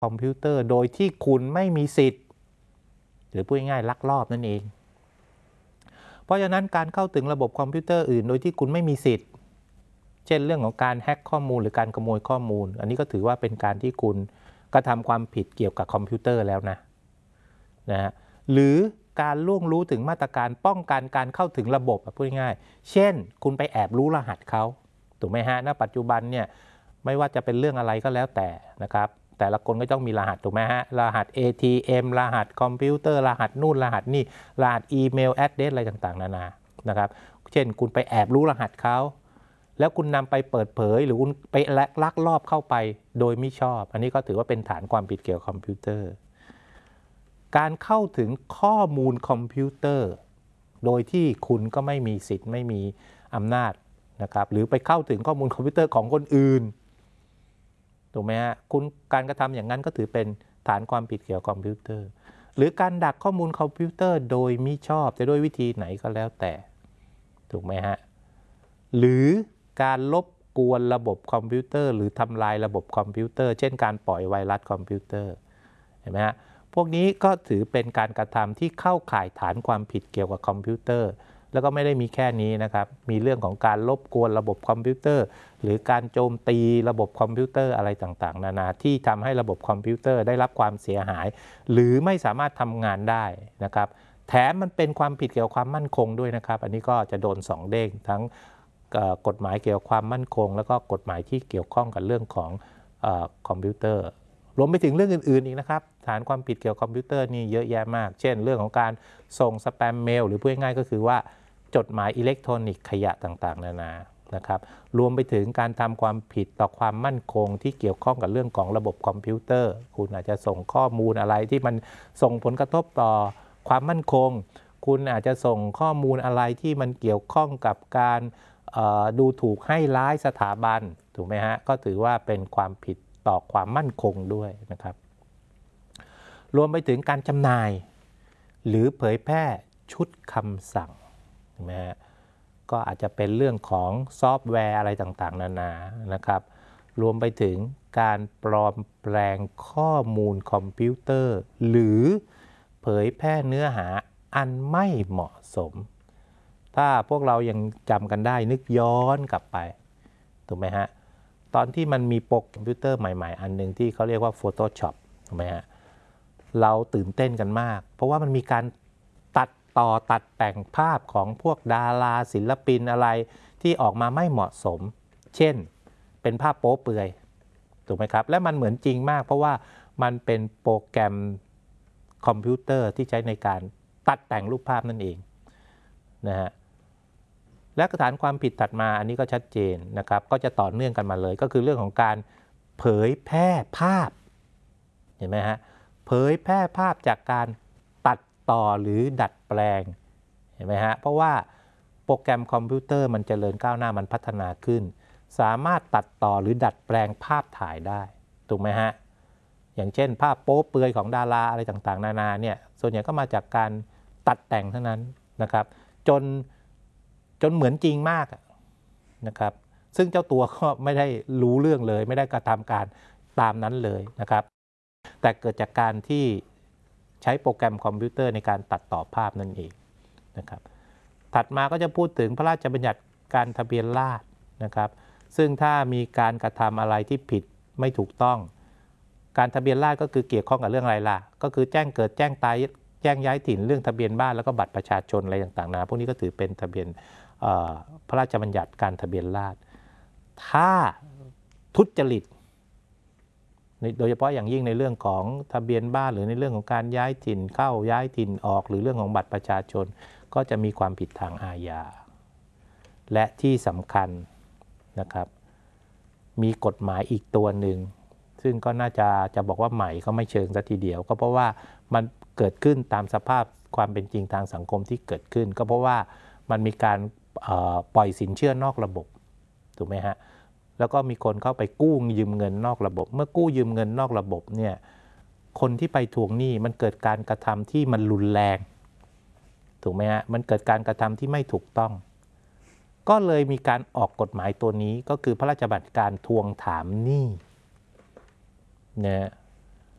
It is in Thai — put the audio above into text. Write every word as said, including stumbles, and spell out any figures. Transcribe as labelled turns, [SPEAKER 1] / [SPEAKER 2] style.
[SPEAKER 1] คอมพิวเตอร์โดยที่คุณไม่มีสิทธิ์หรือพูดง่ายๆลักลอบนั่นเองเพราะฉะนั้นการเข้าถึงระบบคอมพิวเตอร์อื่นโดยที่คุณไม่มีสิทธิ์เช่นเรื่องของการแฮ็กข้อมูลหรือการขโมยข้อมูลอันนี้ก็ถือว่าเป็นการที่คุณกระทำความผิดเกี่ยวกับคอมพิวเตอร์แล้วนะนะฮะหรือการล่วงรู้ถึงมาตรการป้องกันการเข้าถึงระบบพูดง่ายๆเช่นคุณไปแอบรู้รหัสเขาถูกไหมฮะณปัจจุบันเนี่ยไม่ว่าจะเป็นเรื่องอะไรก็แล้วแต่นะครับแต่ละคนก็ต้องมีรหัสถูกไหมฮะรหัส เอ ที เอ็ม รหัสคอมพิวเตอร์รหัสนู่นรหัสนี่รหัสอีเมลแอดเดรสอะไรต่างๆนานานะครับเช่นคุณไปแอบรู้รหัสเขาแล้วคุณนำไปเปิดเผยหรือคุณไปลักลอบเข้าไปโดยมิชอบอันนี้ก็ถือว่าเป็นฐานความผิดเกี่ยวกับคอมพิวเตอร์การเข้าถึงข้อมูลคอมพิวเตอร์โดยที่คุณก็ไม่มีสิทธิ์ไม่มีอำนาจนะครับหรือไปเข้าถึงข้อมูลคอมพิวเตอร์ของคนอื่นถูกไหมฮะคุณการกระทำอย่างนั้นก็ถือเป็นฐานความผิดเกี่ยวกับคอมพิวเตอร์หรือการดักข้อมูลคอมพิวเตอร์โดยมิชอบจะด้วยวิธีไหนก็แล้วแต่ถูกไหมฮะหรือการลบกวนระบบคอมพิวเตอร์หรือทำลายระบบคอมพิวเตอร์เช่นการปล่อยไวรัสคอมพิวเตอร์เห็นไหมฮะพวกนี้ก็ถือเป็นการกระทำที่เข้าข่ายฐานความผิดเกี่ยวกับคอมพิวเตอร์แล้วก็ไม่ได้มีแค่นี้นะครับมีเรื่องของการลบกวนระบบคอมพิวเตอร์หรือการโจมตีระบบคอมพิวเตอร์อะไรต่างๆนานาที่ทำให้ระบบคอมพิวเตอร์ได้รับความเสียหายหรือไม่สามารถทำงานได้นะครับแถมมันเป็นความผิดเกี่ยวกับความมั่นคงด้วยนะครับอันนี้ก็จะโดนสองเด้งทั้งกฎหมายเกี่ยวกับความมั่นคงแล้วก็กฎหมายที่เกี่ยวข้องกับเรื่องของคอมพิวเตอร์รวมไปถึงเรื่องอื่นๆอีกนะครับฐานความผิดเกี่ยวกับคอมพิวเตอร์นี่เยอะแยะมากเช่นเรื่องของการส่งสแปมเมลหรือพูดง่ายๆก็คือว่าจดหมายอิเล็กทรอนิกส์ขยะต่างๆนานานะครับรวมไปถึงการทำความผิดต่อความมั่นคงที่เกี่ยวข้องกับเรื่องของระบบคอมพิวเตอร์คุณอาจจะส่งข้อมูลอะไรที่มันส่งผลกระทบต่อความมั่นคงคุณอาจจะส่งข้อมูลอะไรที่มันเกี่ยวข้องกับการดูถูกให้ร้ายสถาบันถูกไหมฮะก็ถือว่าเป็นความผิดต่อความมั่นคงด้วยนะครับรวมไปถึงการจำหน่ายหรือเผยแพร่ชุดคำสั่งนะฮะก็อาจจะเป็นเรื่องของซอฟต์แวร์อะไรต่างๆนานานะครับรวมไปถึงการปลอมแปลงข้อมูลคอมพิวเตอร์หรือเผยแพร่เนื้อหาอันไม่เหมาะสมถ้าพวกเรายังจำกันได้นึกย้อนกลับไปถูกไหมฮะตอนที่มันมีโปรแกรมคอมพิวเตอร์ใหม่ๆอันหนึ่งที่เขาเรียกว่า Photoshop ถูกไหมฮะเราตื่นเต้นกันมากเพราะว่ามันมีการตัดต่อตัดแต่งภาพของพวกดาราศิลปินอะไรที่ออกมาไม่เหมาะสมเช่นเป็นภาพโป๊เปลือยถูกไหมครับและมันเหมือนจริงมากเพราะว่ามันเป็นโปรแกรมคอมพิวเตอร์ที่ใช้ในการตัดแต่งรูปภาพนั่นเองนะฮะและฐานความผิดถัดมาอันนี้ก็ชัดเจนนะครับก็จะต่อเนื่องกันมาเลยก็คือเรื่องของการเผยแพร่ภาพเห็นไหมฮะเผยแพร่ภาพจากการตัดต่อหรือดัดแปลงเห็นไหมฮะเพราะว่าโปรแกรมคอมพิวเตอร์มันเจริญก้าวหน้ามันพัฒนาขึ้นสามารถตัดต่อหรือดัดแปลงภาพถ่ายได้ถูกไหมฮะอย่างเช่นภาพโป๊เปลือยของดาราอะไรต่างๆนานาเนี่ยส่วนใหญ่ก็มาจากการตัดแต่งเท่านั้นนะครับจนจนเหมือนจริงมากนะครับซึ่งเจ้าตัวก็ไม่ได้รู้เรื่องเลยไม่ได้กระทำการตามนั้นเลยนะครับแต่เกิดจากการที่ใช้โปรแกรมคอมพิวเตอร์ในการตัดต่อภาพนั่นเองนะครับถัดมาก็จะพูดถึงพระราชบัญญัติการทะเบียนราษฎร์นะครับซึ่งถ้ามีการกระทำอะไรที่ผิดไม่ถูกต้องการทะเบียนราษฎร์ก็คือเกี่ยวข้องกับเรื่องอะไรล่ะก็คือแจ้งเกิดแจ้งตายแจ้งย้ายถิ่นเรื่องทะเบียนบ้านแล้วก็บัตรประชาชนอะไรต่างๆนะพวกนี้ก็ถือเป็นทะเบียนพระราชบัญญัติการทะเบียนราษฎร์ถ้าทุจริตโดยเฉพาะอย่างยิ่งในเรื่องของทะเบียนบ้านหรือในเรื่องของการย้ายถิ่นเข้าย้ายถิ่นออกหรือเรื่องของบัตรประชาชนก็จะมีความผิดทางอาญาและที่สำคัญนะครับมีกฎหมายอีกตัวหนึ่งซึ่งก็น่าจะจะบอกว่าใหม่ก็ไม่เชิงซะทีเดียวก็เพราะว่ามันเกิดขึ้นตามสภาพความเป็นจริงทางสังคมที่เกิดขึ้นก็เพราะว่ามันมีการปล่อยสินเชื่อนอกระบบถูกไหมฮะแล้วก็มีคนเข้าไปกู้ยืมเงินนอกระบบเมื่อกู้ยืมเงินนอกระบบเนี่ยคนที่ไปทวงหนี้มันเกิดการกระทำที่มันรุนแรงถูกไหมฮะมันเกิดการกระทำที่ไม่ถูกต้องก็เลยมีการออกกฎหมายตัวนี้ก็คือพระราชบัญญัติการทวงถามหนี้นะ